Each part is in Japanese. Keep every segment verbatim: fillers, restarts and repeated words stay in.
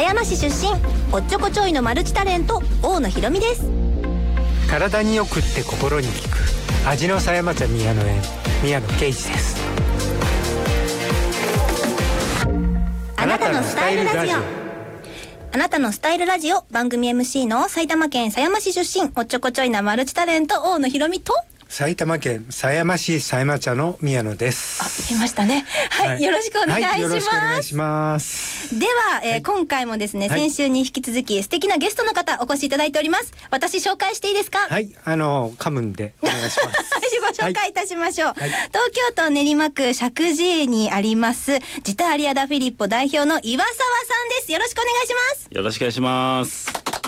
狭山市出身、おっちょこちょいのマルチタレント大野ひろみです。 体によくって心に効く味の狭山茶宮野園、宮野啓二です。 あなたのスタイルラジオ、あなたのスタイルラジオ番組 エムシー の埼玉県狭山市出身、おっちょこちょいなマルチタレント大野ひろみと、 埼玉県狭山市狭山茶の宮野です。 あ、言いましたね。はい、はい、よろしくお願いします。はい、よろしくお願いします。では、えーはい、今回もですね、先週に引き続き素敵なゲストの方お越しいただいております。私紹介していいですか？ はい、あのカムンでお願いします。 ご紹介いたしましょう。はい、東京都練馬区石神井にありますジターリアダフィリッポ代表の岩沢さんです。よろしくお願いします。 よろしくお願いします。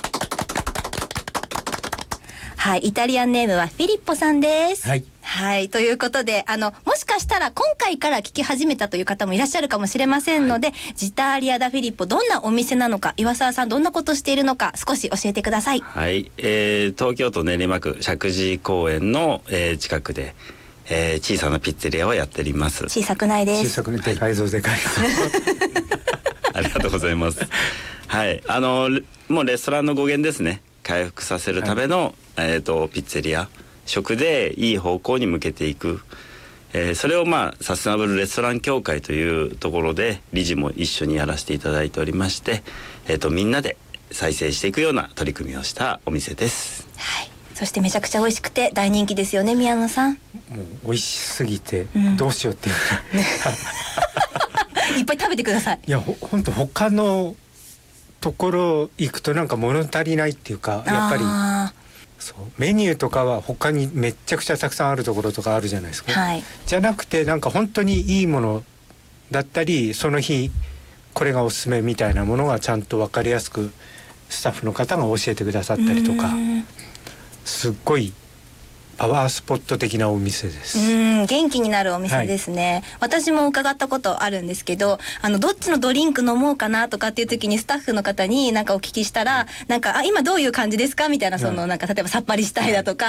はい、イタリアンネームはフィリッポさんです。 はい。 はい、ということで、あの、もしかしたら今回から聞き始めたという方もいらっしゃるかもしれませんので、はい、ジターリアダフィリッポどんなお店なのか、岩沢さんどんなことしているのか、少し教えてください。 はい、えー、東京都練馬区石神井公園の、えー、近くで、えー、小さなピッツェリアをやっております。 小さくないです。 小さくない、でかいぞでかいぞ。 ありがとうございます。はい、あのもうレストランの語源ですね。回復させるための、はい、えーとピッツェリア、食でいい方向に向けていく、えー、それをまあサステナブルレストラン協会というところで理事も一緒にやらせていただいておりまして、えーとみんなで再生していくような取り組みをしたお店です。 はい、そしてめちゃくちゃ美味しくて大人気ですよね、宮野さん。 もう美味しすぎてどうしようっていう、 うん、いっぱい食べてください。 いや、ほほんと他のところ行くとなんか物足りないっていうか、やっぱりそうメニューとかは他にめっちゃくちゃたくさんあるところとかあるじゃないですか、 はい、 じゃなくてなんか本当にいいものだったり、その日これがおすすめみたいなものがちゃんと分かりやすくスタッフの方が教えてくださったりとか、すっごいパワースポット的なお店です。 うん、元気になるお店ですね、はい、私も伺ったことあるんですけど、あのどっちのドリンク飲もうかなとかっていう時にスタッフの方になんかお聞きしたら、なんかあ今どういう感じですかみたいな、そのなんか例えばさっぱりしたいだとか、